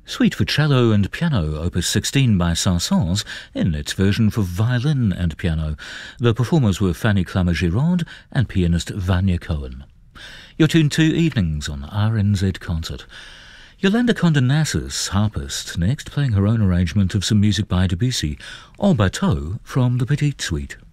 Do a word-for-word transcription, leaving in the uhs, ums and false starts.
Suite for cello and piano, opus sixteen by Saint-Saëns, in its version for violin and piano. The performers were Fanny Clammer-Girard and pianist Vanya Cohen. You're tuned to Evenings on R N Z Concert. Yolanda Condé harpist, next playing her own arrangement of some music by Debussy, En Bateau from the Petite Suite.